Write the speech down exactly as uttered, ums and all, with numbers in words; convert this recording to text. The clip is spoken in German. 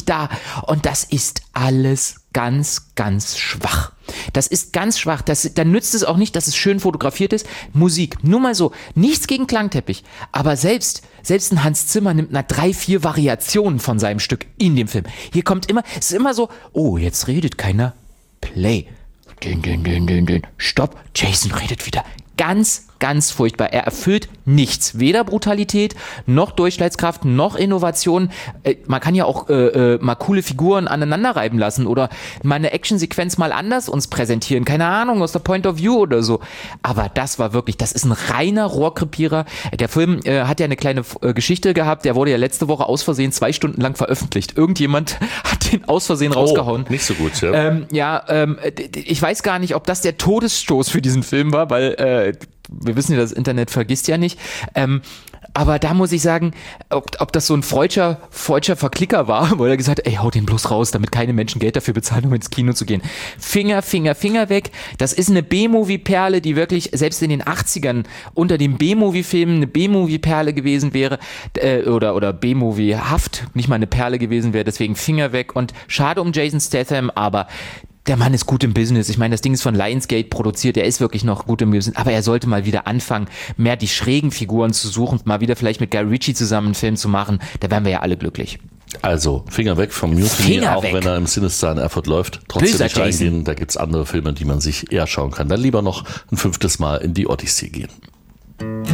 nicht da. Und das ist alles ganz, ganz schwach. Das ist ganz schwach. Das, dann nützt es auch nicht, dass es schön fotografiert ist. Musik, nur mal so. Nichts gegen Klangteppich. Aber selbst, selbst ein Hans Zimmer nimmt nach drei, vier Variationen von seinem Stück in dem Film. Hier kommt immer, es ist immer so, oh, jetzt redet keiner. Play. Dün, dün, dün, dün, dün. Stopp. Jason redet wieder. Ganz, ganz furchtbar. Er erfüllt nichts. Weder Brutalität, noch Durchschlagskraft, noch Innovation. Äh, man kann ja auch äh, äh, mal coole Figuren aneinander reiben lassen oder mal eine Actionsequenz mal anders uns präsentieren. Keine Ahnung, aus der Point of View oder so. Aber das war wirklich, das ist ein reiner Rohrkrepierer. Der Film äh, hat ja eine kleine äh, Geschichte gehabt. Der wurde ja letzte Woche aus Versehen zwei Stunden lang veröffentlicht. Irgendjemand hat den aus Versehen oh, rausgehauen. Nicht so gut, ja. Ähm, ja, ähm, ich weiß gar nicht, ob das der Todesstoß für diesen Film war, weil äh, wir wissen ja, das Internet vergisst ja nicht. Ähm, aber da muss ich sagen, ob, ob das so ein freudscher, freudscher Verklicker war, wo er gesagt hat, ey, hau den bloß raus, damit keine Menschen Geld dafür bezahlen, um ins Kino zu gehen. Finger, Finger, Finger weg. Das ist eine B-Movie-Perle, die wirklich selbst in den achtzigern unter den B-Movie-Filmen eine B-Movie-Perle gewesen wäre äh, oder, oder B-Movie-haft, nicht mal eine Perle gewesen wäre. Deswegen Finger weg und schade um Jason Statham, aber der Mann ist gut im Business. Ich meine, das Ding ist von Lionsgate produziert. Er ist wirklich noch gut im Business. Aber er sollte mal wieder anfangen, mehr die schrägen Figuren zu suchen, mal wieder vielleicht mit Guy Ritchie zusammen einen Film zu machen. Da wären wir ja alle glücklich. Also, Finger weg vom Mutiny, Finger auch weg. wenn er im Sinister in Erfurt läuft. Trotzdem Böser nicht Jason. reingehen. Da gibt's andere Filme, die man sich eher schauen kann. Dann lieber noch ein fünftes Mal in die Odyssee gehen.